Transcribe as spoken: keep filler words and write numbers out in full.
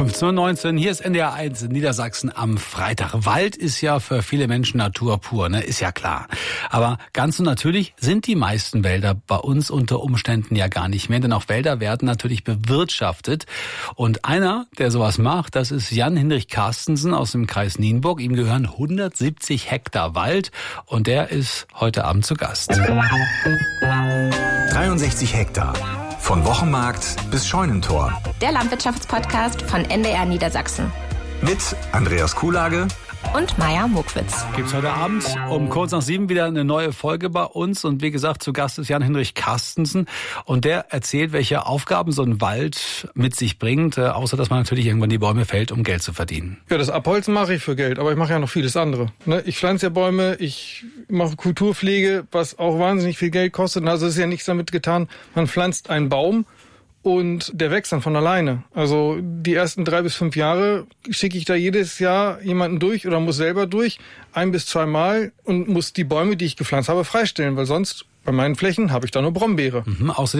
fünfzehn Uhr neunzehn, hier ist N D R eins in Niedersachsen am Freitag. Wald ist ja für viele Menschen Natur pur, ne? Ist ja klar. Aber ganz so natürlich sind die meisten Wälder bei uns unter Umständen ja gar nicht mehr, denn auch Wälder werden natürlich bewirtschaftet. Und einer, der sowas macht, das ist Jan-Hinrich Carstensen aus dem Kreis Nienburg. Ihm gehören hundertsiebzig Hektar Wald und der ist heute Abend zu Gast. dreiundsechzig Hektar. Von Wochenmarkt bis Scheunentor. Der Landwirtschaftspodcast von N D R Niedersachsen. Mit Andreas Kuhlage und Maja Mokwitz. Gibt's heute Abend um kurz nach sieben wieder eine neue Folge bei uns. Und wie gesagt, zu Gast ist Jan-Hinrich Carstensen. Und der erzählt, welche Aufgaben so ein Wald mit sich bringt. Äh, außer, dass man natürlich irgendwann die Bäume fällt, um Geld zu verdienen. Ja, das Abholzen mache ich für Geld. Aber ich mache ja noch vieles andere. Ne? Ich pflanze ja Bäume, ich mache Kulturpflege, was auch wahnsinnig viel Geld kostet. Also es ist ja nichts damit getan. Man pflanzt einen Baum und der wächst dann von alleine. Also die ersten drei bis fünf Jahre schicke ich da jedes Jahr jemanden durch oder muss selber durch, ein bis zwei Mal und muss die Bäume, die ich gepflanzt habe, freistellen, weil sonst bei meinen Flächen habe ich da nur Brombeere. Mhm, außerdem